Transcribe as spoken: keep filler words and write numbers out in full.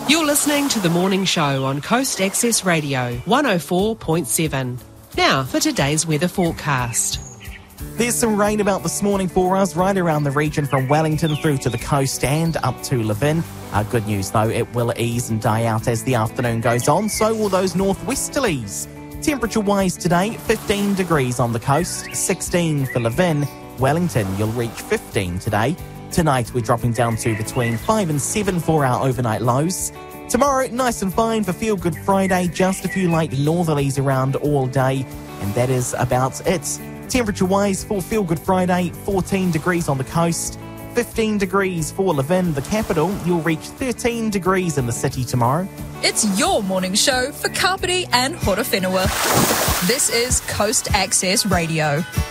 You're listening to The Morning Show on Coast Access Radio, one oh four point seven. Now for today's weather forecast. There's some rain about this morning for us, right around the region from Wellington through to the coast and up to Levin. Uh, good news though, it will ease and die out as the afternoon goes on, so will those northwesterlies. Temperature-wise today, fifteen degrees on the coast, sixteen for Levin. Wellington, you'll reach fifteen today. Tonight, we're dropping down to between five and seven for our overnight lows. Tomorrow, nice and fine for Feel Good Friday. Just a few light northerlies around all day. And that is about it. Temperature-wise for Feel Good Friday, fourteen degrees on the coast. fifteen degrees for Levin, the capital. You'll reach thirteen degrees in the city tomorrow. It's your morning show for Kapiti and Horowhenua. This is Coast Access Radio.